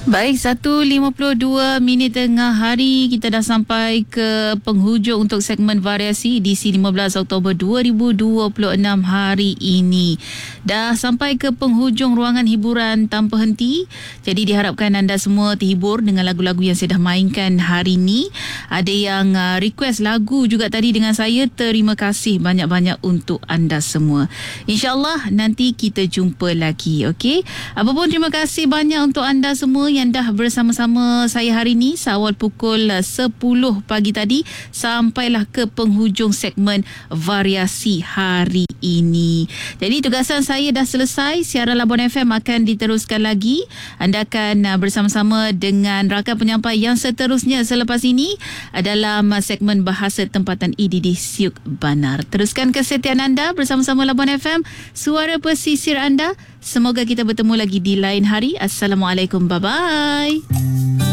Baik, 1.52 minit tengah hari. Kita dah sampai ke penghujung untuk segmen variasi edisi 15 Oktober 2026 hari ini. Dah sampai ke penghujung ruangan hiburan tanpa henti. Jadi diharapkan anda semua terhibur dengan lagu-lagu yang saya dah mainkan hari ini. Ada yang request lagu juga tadi dengan saya. Terima kasih banyak-banyak untuk anda semua. InsyaAllah nanti kita jumpa lagi. Okey. Apapun, terima kasih banyak untuk anda semua yang dah bersama-sama saya hari ini seawal pukul 10 pagi tadi sampailah ke penghujung segmen variasi hari ini. Jadi tugasan saya dah selesai. Siaran Labuan FM akan diteruskan lagi. Anda akan bersama-sama dengan rakan penyampai yang seterusnya selepas ini dalam segmen bahasa tempatan EDD Siuk Banar. Teruskan kesetiaan anda bersama-sama Labuan FM, suara pesisir anda. Semoga kita bertemu lagi di lain hari. Assalamualaikum. Bye-bye.